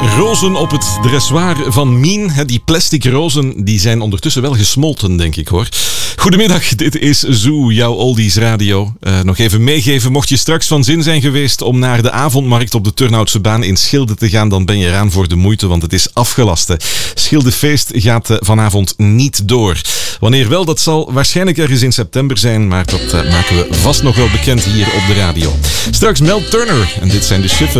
Rozen op het dressoir van Mien. Die plastic rozen die zijn ondertussen wel gesmolten, denk ik hoor. Goedemiddag, dit is Zoo, jouw Oldies Radio. Nog even meegeven, mocht je straks van zin zijn geweest om naar de avondmarkt op de Turnhoutse baan in Schilde te gaan, dan ben je eraan voor de moeite, want het is afgelast. Schildefeest gaat vanavond niet door. Wanneer wel, dat zal waarschijnlijk ergens in september zijn, maar dat maken we vast nog wel bekend hier op de radio. Straks Mel Turner en dit zijn de Chiffons.